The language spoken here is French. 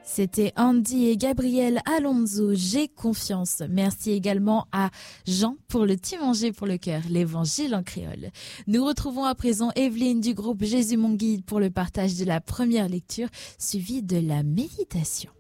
C'était Andy et Gabriel Alonso, J'ai confiance. Merci également à Jean pour le petit manger pour le cœur, l'évangile en créole. Nous retrouvons à présent Evelyne du groupe Jésus mon guide pour le partage de la première lecture, suivie de la méditation.